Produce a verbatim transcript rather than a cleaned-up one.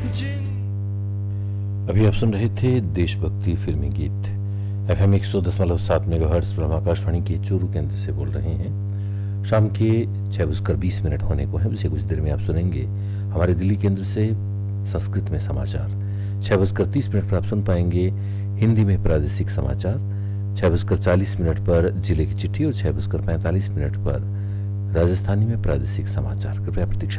अभी आप सुन रहे थे देशभक्ति फिल्मी गीत। एफ एम एक सौ दशमलव सात मेगाहर्ट्ज पर हम आकाशवाणी के चूरू केंद्र से बोल रहे हैं। शाम के छह बजकर बीस मिनट होने को है। उसे कुछ देर में आप सुनेंगे हमारे दिल्ली केंद्र से संस्कृत में समाचार। छह बजकर तीस मिनट पर आप सुन पाएंगे हिंदी में प्रादेशिक समाचार। छह बजकर चालीस मिनट पर जिले की चिट्ठी और छह बजकर पैंतालीस मिनट पर राजस्थानी में प्रादेशिक समाचार। कृपया प्रतीक्षा